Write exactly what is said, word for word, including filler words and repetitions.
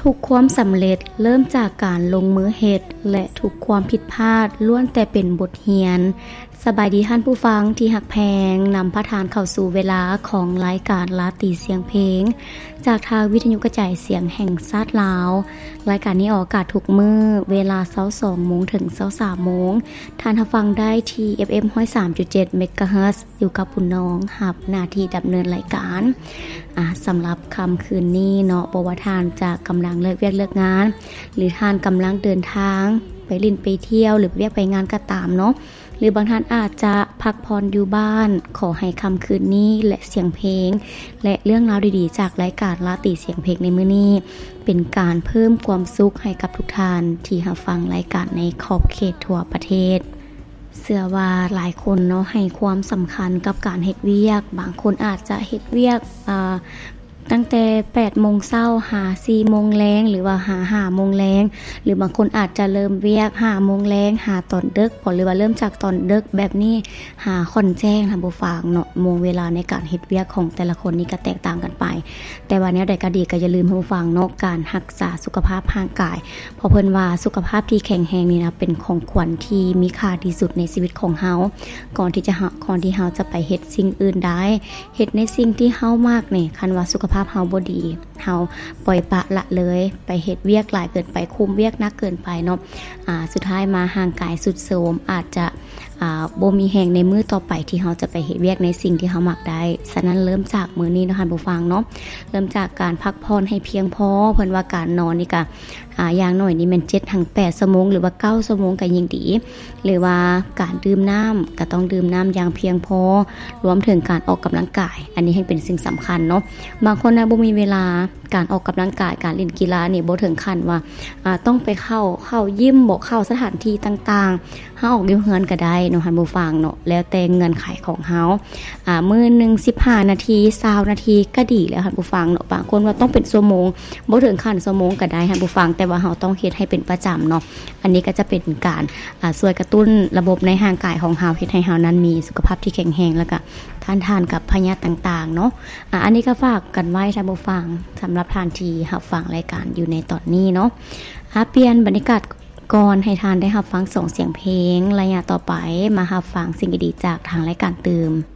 ทุกความสำเร็จเริ่มจากการลงมือเฮ็ดและทุกความผิดพลาดล้วนแต่เป็นบทเรียนสบายดีท่านผู้ฟังที่หักแพงนำพระทานเข้าสู่เวลาของรายการลาตีเสียงเพลงจากทางวิทยุกระจายเสียงแห่งชาติลาวรายการนี้ออกอากาศทุกมื้อเวลา สองโมงถึงสามโมงท่านรับฟังได้ที่ เอฟ เอ็ม หนึ่งศูนย์สามจุดเจ็ด เมกะเฮิรตซ์อยู่กับคุณน้องหับหน้าที่ดำเนินรายการอ่าสำหรับค่ำคืนนี้เนาะบ่ว่าท่านจะกำลังเลิกเวียกเลิกงานหรือท่านกำลังเดินทางไปลิ้นไปเที่ยวหรือเวียกไปงานก็ตามเนาะหรือบางท่านอาจจะพักผ่อนอยู่บ้านขอให้ค่ำคืนนี้และเสียงเพลงและเรื่องราวดีๆจากรายการลาตีเสียงเพลงในมื้อนี้เป็นการเพิ่มความสุขให้กับทุกท่านที่รับฟังรายการในขอบเขตทั่วประเทศเชื่อว่าหลายคนเนาะให้ความสำคัญกับการเฮ็ดเวียกบางคนอาจจะเฮ็ดเวียกอ่าตั้งแต่ แปดโมงเช้าหา สี่โมงแลงหรือว่าหา ห้าโมงแลงหรือบางคนอาจจะเริ่มเวียก ห้าโมงแลงหาตอนดึกพอหรือว่าเริ่มจากตอนดึกแบบนี้หาค่อนแจ้งท่านผู้ฟังเนาะโมงเวลาในการเฮ็ดเวียกของแต่ละคนนี่ก็แตกต่างกันไปแต่ว่าแนวใดก็ดีก็อย่าลืมท่านผู้ฟังเนาะการรักษาสุขภาพร่างกายเพราะเพิ่นว่าสุขภาพที่แข็งแรงนี่นะเป็นของขวัญที่มีค่าที่สุดในชีวิตของเฮาก่อนที่จะก่อนที่เฮาจะไปเฮ็ดสิ่งอื่นได้เฮ็ดในสิ่งที่เฮามากนี่คันว่าสุขภาพเฮาบ่ดีเฮาปล่อยปะละเลยไปเฮ็ดเวียกหลายเกินไปคุมเวียกนักเกินไปเนาะอ่าสุดท้ายมาห่างกายสุดโทรมอาจจะอ่าบ่มีแรงในมื้อต่อไปที่เฮาจะไปเฮ็ดเวียกในสิ่งที่เฮามักได้ฉะนั้นเริ่มจากมื้อนี้เนาะท่านผู้ฟังเนาะเริ่มจากการพักผ่อนให้เพียงพอเพิ่นว่าการนอนนี่ก็อ่าอย่างน้อยนี่แม่น เจ็ดถึงแปด ชั่วโมงหรือว่าเก้าชั่วโมงก็ยิ่งดีหรือว่าการดื่มน้ำก็ต้องดื่มน้ำอย่างเพียงพอรวมถึงการออกกำลังกายอันนี้ให้เป็นสิ่งสำคัญเนาะบางคนนะบ่มีเวลาการออกกำลังกายการเล่นกีฬานี่บ่ถึงขั้นว่าอ่าต้องไปเข้าเข้ายิมบ่เข้าสถานที่ต่างๆเฮาออกอยู่เฮือนก็ได้เนาะท่านผู้ฟังเนาะแล้วแต่เงื่อนไขของเฮาอ่ามื้อนึงสิบห้านาทียี่สิบนาทีก็ดีแล้วท่านผู้ฟังเนาะบางคนว่าต้องเป็นชั่วโมงบ่ถึงขั้นชั่วโมงก็ได้ท่านผู้ฟังแต่ว่าเฮาต้องเฮ็ดให้เป็นประจำเนาะอันนี้ก็จะเป็นการอ่าช่วยกระตุ้นระบบในร่างกายของเฮาเฮ็ดให้เฮานั้นมีสุขภาพที่แข็งแรงแล้วก็ทานทานกับพยาธิต่างๆเนาะอ่าอันนี้ก็ฝากกันไว้ท่านผู้ฟังสำหรับทานที่รับฟังรายการอยู่ในตอนนี้เนาะอ่ะเปลี่ยนบรรยากาศก่อนให้ทานได้รับฟังส่งเสียงเพลงระยะต่อไปมารับฟังสิ่งดีๆจากทางรายการเติม